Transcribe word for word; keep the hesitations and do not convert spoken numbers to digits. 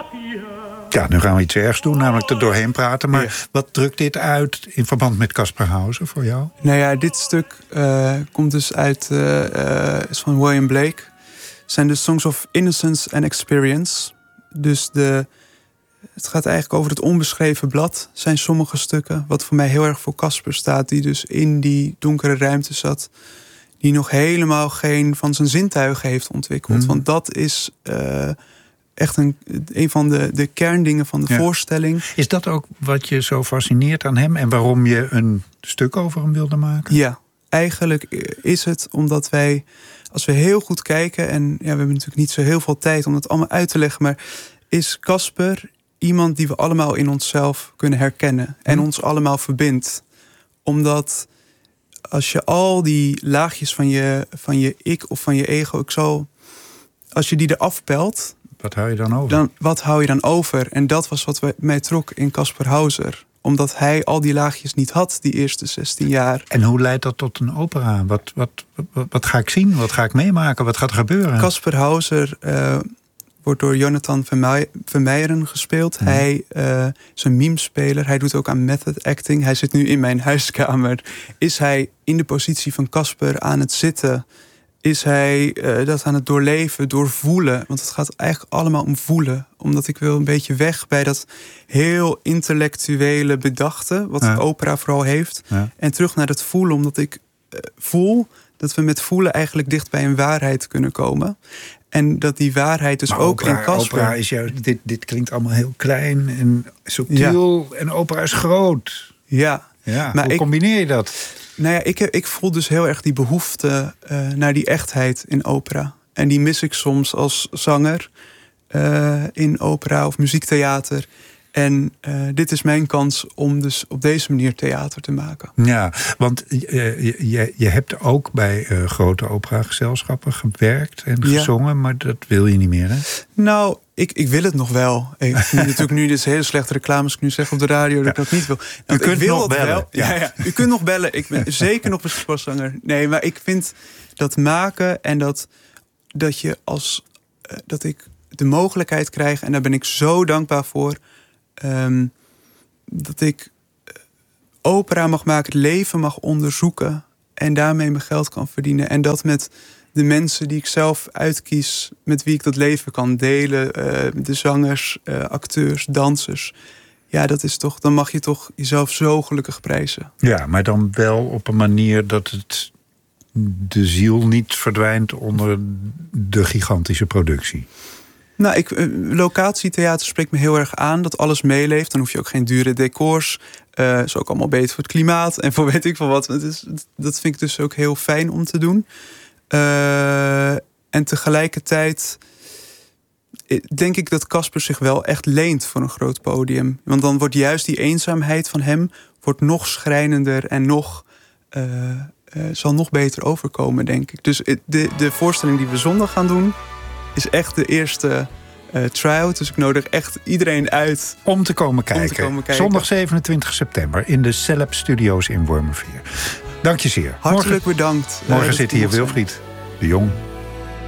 Ja, nu gaan we iets ergs doen, namelijk er doorheen praten. Maar Ja. wat drukt dit uit in verband met Caspar Hauser voor jou? Nou ja, dit stuk uh, komt dus uit, uh, uh, is van William Blake. Het zijn de Songs of Innocence and Experience. Dus de, het gaat eigenlijk over het onbeschreven blad. Zijn sommige stukken, wat voor mij heel erg voor Caspar staat, die dus in die donkere ruimte zat, die nog helemaal geen van zijn zintuigen heeft ontwikkeld. Mm. Want dat is uh, echt een, een van de, de kerndingen van de ja. voorstelling. Is dat ook wat je zo fascineert aan hem en waarom je een stuk over hem wilde maken? Ja, eigenlijk is het omdat wij, als we heel goed kijken, en ja, we hebben natuurlijk niet zo heel veel tijd om dat allemaal uit te leggen, maar is Caspar iemand die we allemaal in onszelf kunnen herkennen en mm. ons allemaal verbindt. Omdat als je al die laagjes van je, van je ik of van je ego, ik zal, als je die eraf pelt, wat hou je dan over? Dan, wat hou je dan over? En dat was wat mij trok in Caspar Hauser. Omdat hij al die laagjes niet had, die eerste zestien jaar. En hoe leidt dat tot een opera? Wat, wat, wat, wat ga ik zien? Wat ga ik meemaken? Wat gaat er gebeuren? Caspar Hauser uh, wordt door Jonathan Vermeijeren gespeeld. Hmm. Hij uh, is een mimespeler. Hij doet ook aan method acting. Hij zit nu in mijn huiskamer. Is hij in de positie van Caspar aan het zitten? Is hij uh, dat aan het doorleven, doorvoelen? Want het gaat eigenlijk allemaal om voelen. Omdat ik wil een beetje weg bij dat heel intellectuele bedachte, wat ja. opera vooral heeft. Ja. En terug naar het voelen, omdat ik uh, voel dat we met voelen eigenlijk dicht bij een waarheid kunnen komen. En dat die waarheid dus maar ook opera, in Caspar. Opera is juist, dit, dit klinkt allemaal heel klein en subtiel. Ja. En opera is groot. Ja. ja maar hoe ik, combineer je dat? Nou ja, ik, ik voel dus heel erg die behoefte uh, naar die echtheid in opera. En die mis ik soms als zanger uh, in opera of muziektheater. En uh, dit is mijn kans om dus op deze manier theater te maken. Ja, want uh, je, je, je hebt ook bij uh, grote operagezelschappen gewerkt en gezongen, ja. maar dat wil je niet meer, hè? Nou, ik, ik wil het nog wel. Ik vind natuurlijk nu dit hele slechte reclame als ik nu zeg op de radio dat ja. ik dat niet wil. Want U kunt ik wil nog bellen. Wel. Ja. Ja, ja. U kunt nog bellen. Ik ben zeker nog beschikbaar zanger. Nee, maar ik vind dat maken en dat, dat je als uh, dat ik de mogelijkheid krijg, en daar ben ik zo dankbaar voor. Um, dat ik opera mag maken, het leven mag onderzoeken en daarmee mijn geld kan verdienen. En dat met de mensen die ik zelf uitkies, met wie ik dat leven kan delen. Uh, de zangers, uh, acteurs, dansers. Ja, dat is toch, dan mag je toch jezelf zo gelukkig prijzen. Ja, maar dan wel op een manier dat het de ziel niet verdwijnt onder de gigantische productie. Nou, ik, locatietheater spreekt me heel erg aan. Dat alles meeleeft. Dan hoef je ook geen dure decors. Uh, is ook allemaal beter voor het klimaat. En voor weet ik veel wat. Het is, dat vind ik dus ook heel fijn om te doen. Uh, en tegelijkertijd denk ik dat Caspar zich wel echt leent voor een groot podium. Want dan wordt juist die eenzaamheid van hem wordt nog schrijnender en nog uh, uh, zal nog beter overkomen, denk ik. Dus de, de voorstelling die we zondag gaan doen is echt de eerste uh, try-out. Dus ik nodig echt iedereen uit om te komen kijken. Te komen kijken. Zondag zevenentwintig september in de Celeb Studios in Wormerveer. Dank je zeer. Hartelijk morgen, bedankt. Morgen uh, zit hier Wilfried de Jong.